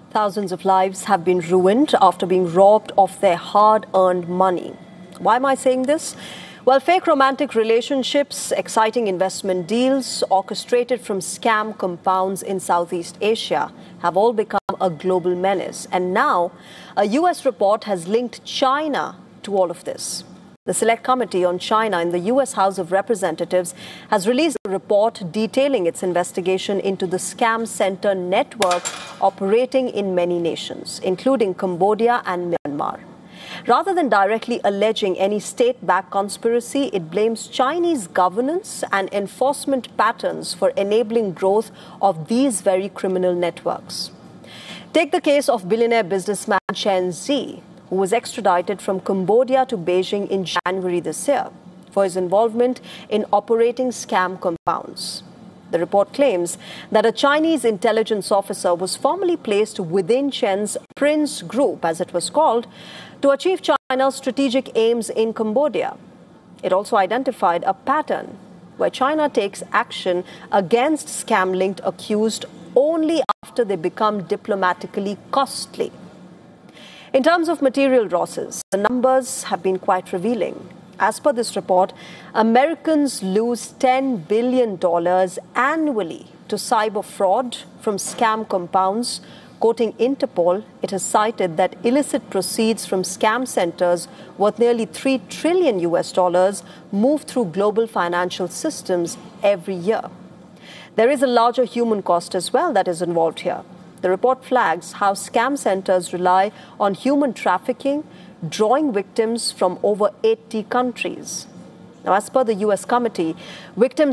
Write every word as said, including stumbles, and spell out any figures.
Thousands of lives have been ruined after being robbed of their hard-earned money. Why am I saying this? Well, fake romantic relationships, exciting investment deals, orchestrated from scam compounds in Southeast Asia have all become a global menace. And now, a U S report has linked China to all of this. The Select Committee on China in the U S House of Representatives has released a report detailing its investigation into the scam center network operating in many nations, including Cambodia and Myanmar. Rather than directly alleging any state-backed conspiracy, it blames Chinese governance and enforcement patterns for enabling growth of these very criminal networks. Take the case of billionaire businessman Chen Zi, who was extradited from Cambodia to Beijing in January this year for his involvement in operating scam compounds. The report claims that a Chinese intelligence officer was formally placed within Chen's Prince Group, as it was called, to achieve China's strategic aims in Cambodia. It also identified a pattern where China takes action against scam-linked accused only after they become diplomatically costly. In terms of material losses, the numbers have been quite revealing. As per this report, Americans lose ten billion dollars annually to cyber fraud from scam compounds. Quoting Interpol, it has cited that illicit proceeds from scam centers worth nearly three trillion U S dollars move through global financial systems every year. There is a larger human cost as well that is involved here. The report flags how scam centers rely on human trafficking, drawing victims from over eighty countries. Now, as per the U S committee, victims